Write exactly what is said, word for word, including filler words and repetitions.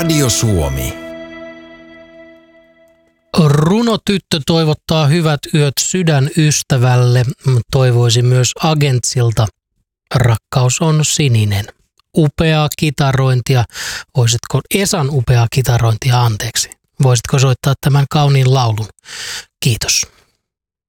Radio Suomi. Runotyttö toivottaa hyvät yöt sydänystävälle. Toivoisi myös Agentsilta. Rakkaus on sininen. Upeaa kitarointia. Voisitko Esan upeaa kitarointia anteeksi? Voisitko soittaa tämän kauniin laulun? Kiitos.